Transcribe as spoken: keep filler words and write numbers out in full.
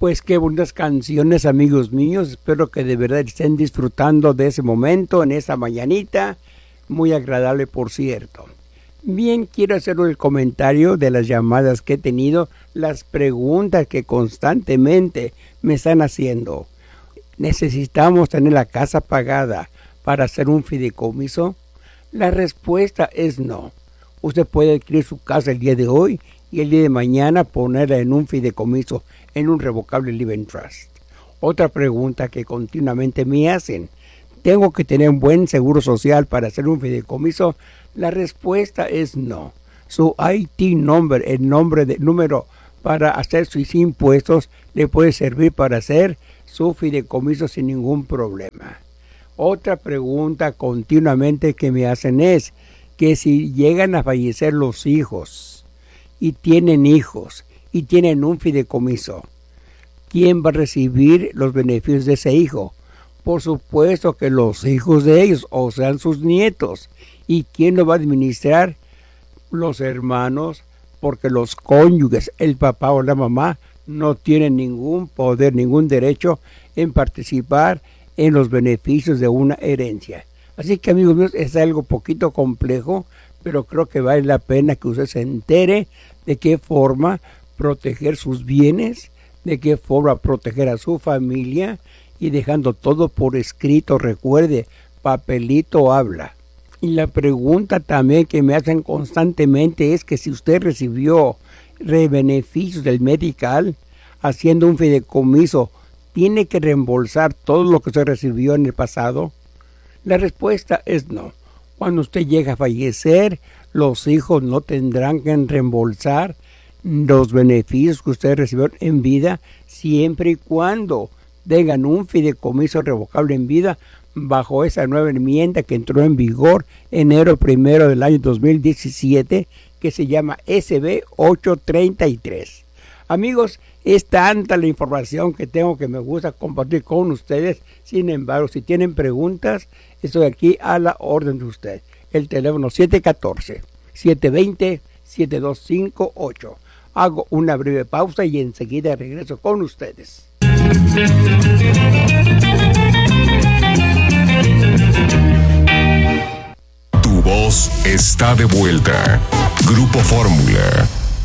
Pues qué bonitas canciones, amigos míos. Espero que de verdad estén disfrutando de ese momento en esta mañanita. Muy agradable, por cierto. Bien, quiero hacer el comentario de las llamadas que he tenido, las preguntas que constantemente me están haciendo. ¿Necesitamos tener la casa pagada para hacer un fideicomiso? La respuesta es no. Usted puede adquirir su casa el día de hoy y el día de mañana ponerla en un fideicomiso, en un revocable living trust. Otra pregunta que continuamente me hacen: ¿tengo que tener un buen seguro social para hacer un fideicomiso? La respuesta es no. Su I T number, el nombre de número para hacer sus impuestos, le puede servir para hacer su fideicomiso sin ningún problema. Otra pregunta continuamente que me hacen es que si llegan a fallecer los hijos y tienen hijos y tienen un fideicomiso, ¿quién va a recibir los beneficios de ese hijo? Por supuesto que los hijos de ellos, o sean sus nietos. ¿Y quién lo va a administrar? Los hermanos, porque los cónyuges, el papá o la mamá, no tienen ningún poder, ningún derecho en participar en los beneficios de una herencia. Así que, amigos míos, es algo poquito complejo, pero creo que vale la pena que usted se entere de qué forma proteger sus bienes, de qué forma proteger a su familia, y dejando todo por escrito. Recuerde, papelito habla. Y la pregunta también que me hacen constantemente es que si usted recibió beneficios del medical haciendo un fideicomiso, ¿tiene que reembolsar todo lo que usted recibió en el pasado? La respuesta es no. Cuando usted llega a fallecer, los hijos no tendrán que reembolsar los beneficios que usted recibió en vida, siempre y cuando tengan un fideicomiso revocable en vida bajo esa nueva enmienda que entró en vigor enero primero del año dos mil diecisiete, que se llama S B ochocientos treinta y tres. Amigos, es tanta la información que tengo que me gusta compartir con ustedes. Sin embargo, si tienen preguntas, estoy aquí a la orden de usted. El teléfono siete uno cuatro, siete dos cero, siete dos cinco ocho. Hago una breve pausa y enseguida regreso con ustedes. Tu voz está de vuelta. Grupo Fórmula.